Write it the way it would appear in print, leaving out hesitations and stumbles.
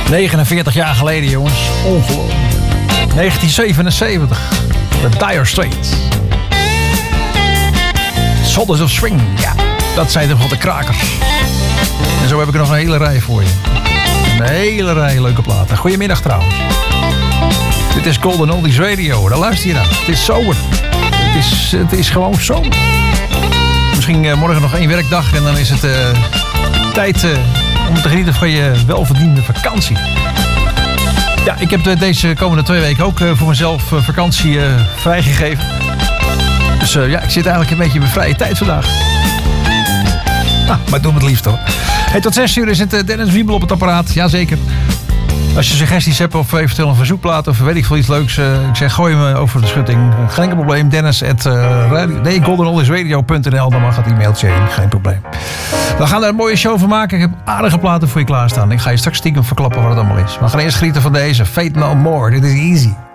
49 jaar geleden, jongens. Ongelooflijk. 1977. The Dire Straits. Soldiers of Swing. Ja, dat zijn toch wel de krakers. En zo heb ik er nog een hele rij voor je. Een hele rij leuke platen. Goedemiddag trouwens. Dit is Golden Oldies Radio. Daar luister je naar. Het is zomer. Het is gewoon zomer. Misschien morgen nog 1 werkdag. En dan is het tijd om te genieten van je welverdiende vakantie. Ja, ik heb deze komende 2 weken ook voor mezelf vakantie vrijgegeven. Dus ja, ik zit eigenlijk een beetje in mijn vrije tijd vandaag. Maar doe het liefst hoor. Hey, tot 6 uur is het Dennis Wiebel op het apparaat. Jazeker. Als je suggesties hebt of eventueel een verzoekplaat of weet ik veel iets leuks. Ik zeg, gooi me over de schutting. Geen enkel probleem. Dennis@goldenoldiesradio.nl. Dan mag het e-mailtje heen. Geen probleem. We gaan er een mooie show van maken. Ik heb aardige platen voor je klaarstaan. Ik ga je straks stiekem verklappen wat het allemaal is. We gaan eerst genieten van deze. Fate No More. Dit is easy.